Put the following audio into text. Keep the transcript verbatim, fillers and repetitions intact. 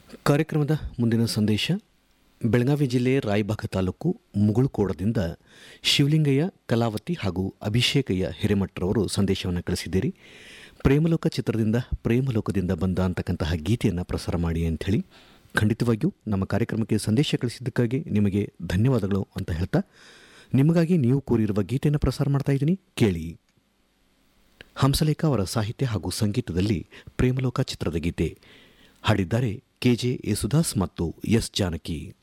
ಕಾರ್ಯಕ್ರಮದ ಮುಂದಿನ ಸಂದೇಶ ಬೆಳಗಾವಿ ಜಿಲ್ಲೆ ರಾಯಬಾಗ ತಾಲೂಕು ಮುಗುಳುಕೋಡದಿಂದ ಶಿವಲಿಂಗಯ್ಯ, ಕಲಾವತಿ ಹಾಗೂ ಅಭಿಷೇಕಯ್ಯ ಹಿರೇಮಠರವರು ಸಂದೇಶವನ್ನು ಕಳಿಸಿದ್ದೀರಿ. ಪ್ರೇಮಲೋಕ ಚಿತ್ರದಿಂದ ಪ್ರೇಮಲೋಕದಿಂದ ಬಂದ ಅಂತಕ್ಕಂತಹ ಗೀತೆಯನ್ನು ಪ್ರಸಾರ ಮಾಡಿ ಅಂಥೇಳಿ. ಖಂಡಿತವಾಗಿಯೂ ನಮ್ಮ ಕಾರ್ಯಕ್ರಮಕ್ಕೆ ಸಂದೇಶ ಕಳಿಸಿದ್ದಕ್ಕಾಗಿ ನಿಮಗೆ ಧನ್ಯವಾದಗಳು ಅಂತ ಹೇಳ್ತಾ, ನಿಮಗಾಗಿ ನೀವು ಕೋರಿರುವ ಗೀತೆಯನ್ನು ಪ್ರಸಾರ ಮಾಡ್ತಾ ಇದ್ದೀನಿ, ಕೇಳಿ. ಹಂಸಲೇಖ ಅವರ ಸಾಹಿತ್ಯ ಹಾಗೂ ಸಂಗೀತದಲ್ಲಿ ಪ್ರೇಮಲೋಕ ಚಿತ್ರದ ಗೀತೆ ಹಾಡಿದ್ದಾರೆ ಕೆ ಜೆ ಯೇಸುದಾಸ್ ಮತ್ತು ಎಸ್ ಜಾನಕಿ.